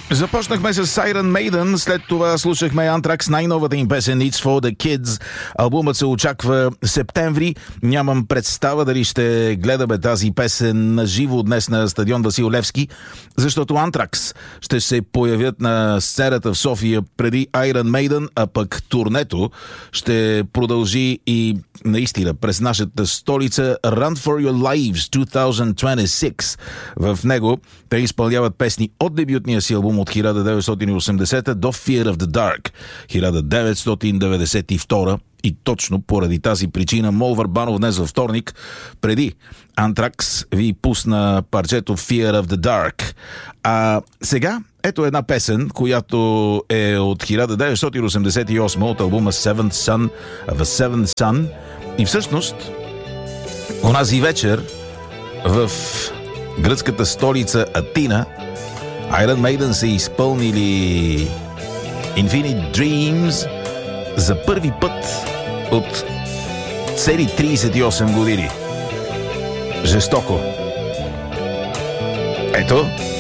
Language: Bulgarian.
Започнахме с Iron Maiden, след това слушахме Anthrax, най-новата им песен It's for the Kids. Албумът се очаква септември. Нямам представа дали ще гледаме тази песен на живо днес на стадион Васил Левски, защото Anthrax ще се появят на сцената в София преди Iron Maiden, а пък турнето ще продължи и наистина през нашата столица. Run for Your Lives 2026. В него те изпълняват песни от дебютния си албум от 1980 до Fear of the Dark 1992. И точно поради тази причина Мол Върбанов днес във вторник, преди Anthrax, ви пусна парчето Fear of the Dark. А сега ето една песен, която е от 1988 от албума Seventh Son of a Seventh Son. И всъщност онази вечер в гръцката столица Атина Iron Maiden са изпълнили Infinite Dreams за първи път от цели 38 години. Жестоко. Ето